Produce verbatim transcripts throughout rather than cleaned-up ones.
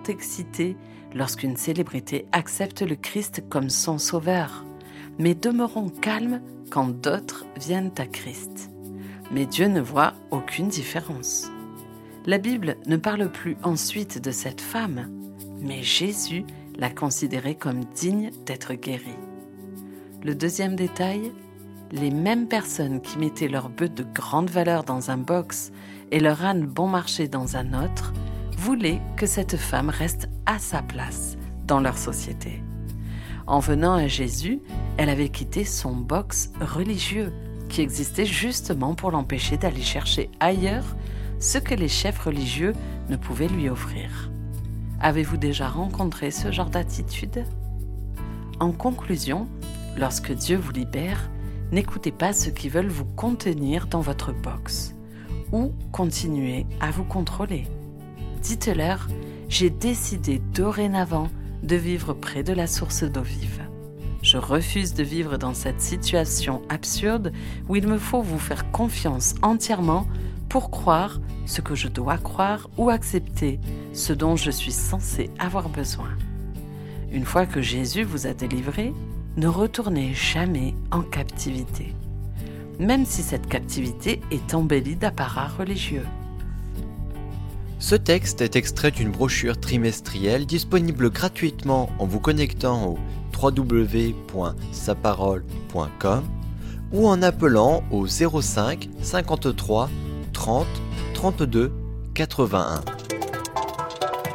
excités lorsqu'une célébrité accepte le Christ comme son sauveur, mais demeurons calmes quand d'autres viennent à Christ. Mais Dieu ne voit aucune différence. La Bible ne parle plus ensuite de cette femme, mais Jésus l'a considérée comme digne d'être guérie. Le deuxième détail, les mêmes personnes qui mettaient leurs bœufs de grande valeur dans un box et leur âne bon marché dans un autre, voulaient que cette femme reste à sa place dans leur société. En venant à Jésus, elle avait quitté son box religieux, qui existait justement pour l'empêcher d'aller chercher ailleurs ce que les chefs religieux ne pouvaient lui offrir. Avez-vous déjà rencontré ce genre d'attitude ? En conclusion, lorsque Dieu vous libère, n'écoutez pas ceux qui veulent vous contenir dans votre box ou continuer à vous contrôler. Dites-leur, j'ai décidé dorénavant de vivre près de la source d'eau vive. Je refuse de vivre dans cette situation absurde où il me faut vous faire confiance entièrement pour croire ce que je dois croire ou accepter ce dont je suis censé avoir besoin. Une fois que Jésus vous a délivré, ne retournez jamais en captivité, même si cette captivité est embellie d'apparats religieux. Ce texte est extrait d'une brochure trimestrielle disponible gratuitement en vous connectant au w w w point sa parole point com ou en appelant au zéro cinq cinquante-trois trente trente-deux quatre-vingt-un.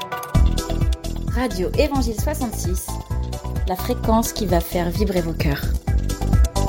Radio Évangile soixante-six, la fréquence qui va faire vibrer vos cœurs.